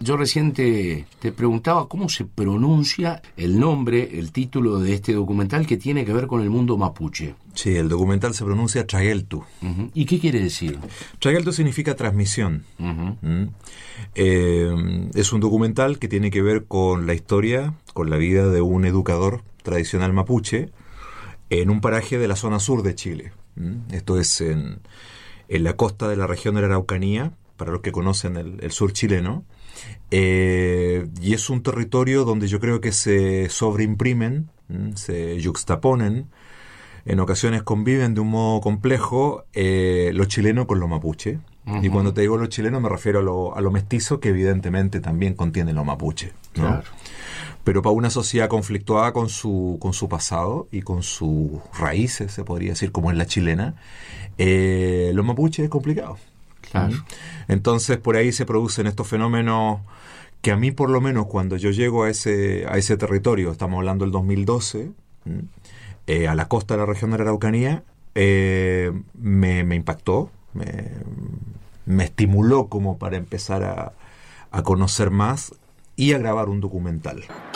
Yo recién te preguntaba cómo se pronuncia el nombre, el título de este documental que tiene que ver con el mundo mapuche. Sí, el documental se pronuncia Trageltu. Uh-huh. ¿Y qué quiere decir? Trageltu significa transmisión. Uh-huh. Es un documental que tiene que ver con la historia, con la vida de un educador tradicional mapuche en un paraje de la zona sur de Chile. Esto es en la costa de la región de la Araucanía, para los que conocen el sur chileno. Y es un territorio donde yo creo que se sobreimprimen, se yuxtaponen, en ocasiones conviven de un modo complejo los chilenos con los mapuche. Uh-huh. Y cuando te digo los chilenos me refiero a lo mestizo, que evidentemente también contiene los mapuche, ¿no? Claro. Pero para una sociedad conflictuada con su pasado y con sus raíces, se podría decir, como es la chilena, los mapuches es complicado. Claro. Entonces por ahí se producen estos fenómenos que a mí, por lo menos, cuando yo llego a ese territorio, estamos hablando del 2012, a la costa de la región de la Araucanía, me impactó, me estimuló como para empezar a conocer más y a grabar un documental.